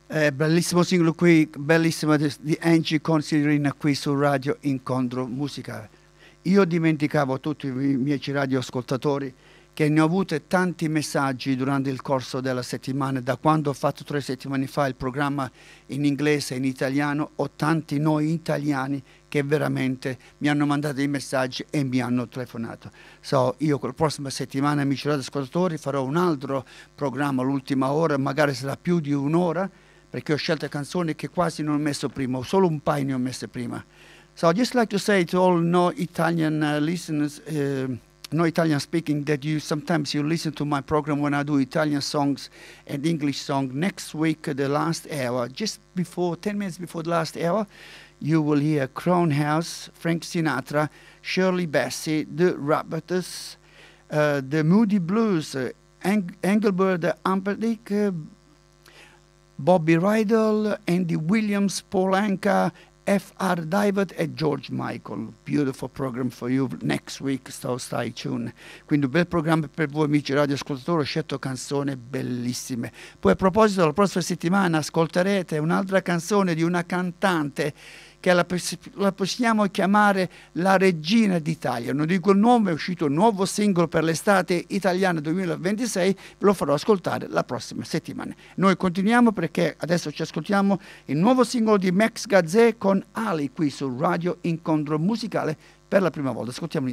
Bellissimo singolo qui, bellissima di Angie Considerina qui su Radio Incontro Musicale. Io dimenticavo tutti i miei radioascoltatori che ne ho avute tanti messaggi durante il corso della settimana. Da quando ho fatto 3 settimane fa il programma in inglese e in italiano, ho tanti noi italiani che veramente mi hanno mandato dei messaggi e mi hanno telefonato. Io la prossima settimana, amici radioascoltatori, farò un altro programma, l'ultima ora, magari sarà più di un'ora, perché ho scelto canzoni che quasi non ho messo prima, solo un paio ne ho messe prima. So I'd just like to say to all no Italian listeners, no Italian speaking, that sometimes you listen to my program when I do Italian songs and English song. Next week, the last hour, just before 10 minutes before the last hour, you will hear Crown House, Frank Sinatra, Shirley Bassey, The Rabbitters, the Moody Blues, Engelbert Humperdinck, Bobby Rydell, Andy Williams, Paul Anka, F.R. David e George Michael. Beautiful program for you next week, so stay tuned. Quindi un bel programma per voi amici radioascoltatori, ho scelto canzoni bellissime. Poi a proposito, la prossima settimana ascolterete un'altra canzone di una cantante che la possiamo chiamare la regina d'Italia. Non dico il nome, è uscito un nuovo singolo per l'estate italiana 2026, ve lo farò ascoltare la prossima settimana. Noi continuiamo perché adesso ci ascoltiamo il nuovo singolo di Max Gazzè con Ali qui su Radio Incontro Musicale per la prima volta. Ascoltiamo